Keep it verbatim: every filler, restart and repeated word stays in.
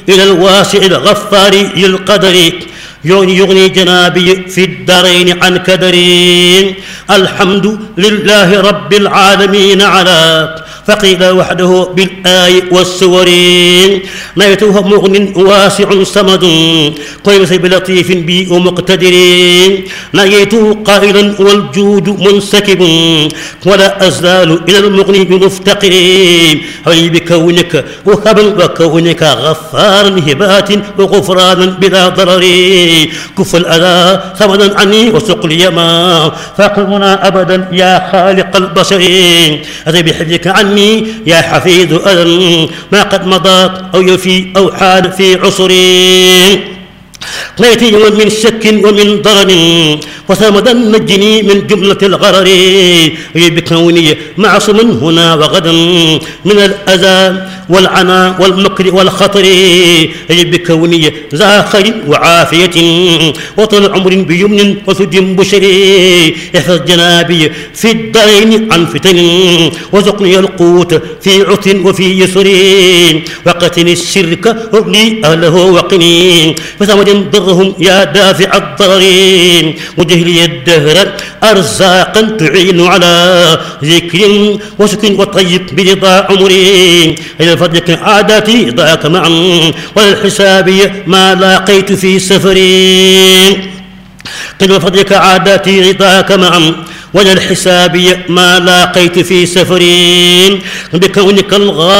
إلى الواسع الغفار للقدر يغني, يغني جنابي في الدارين عن كدري. الحمد لله رب العالمين على فقيل وحده بالآي والسور. نيته مغن واسع صمد قيس بلطيف بي ومقتدر. نيته قائلا والجود منسكب ولا أزال إلى المغني مفتقر. أي بكونك وهبا وكونك غفارا هبات وغفرانا بلا ضرر. كف الأذى ثمنا عني وسق اليما فاقمنا أبدا يا خالق البشر. أتي بحفظك عني يا حفيظ أذى ما قد مضى أو يفي أو حال في عصري. قيت يوما من شك ومن ضرر وثمدا نجني من جملة الغرر. بكوني معصم هنا وغدا من الأذى والعنى والمكر والخطر. بكوني ذا خير وعافية وطول عمر بيمن وثد بشر. احفظ جنابي في الدارين عن فتن وزقني القوت في عث وفي يسر. وقتني الشرك وابني أهله وقني فثمد ضرهم يا دافع الضرر. وجه لي الدهر أرزاقا تعين على ذكر وسكن وطيب برضا عمري. إلى فضلك عاداتي ضاك معا والحساب ما لاقيت في سفري. قل وفضلك عاداتي رضاك معا ولا الحساب ما لاقيت في سفري. بكونك الغالي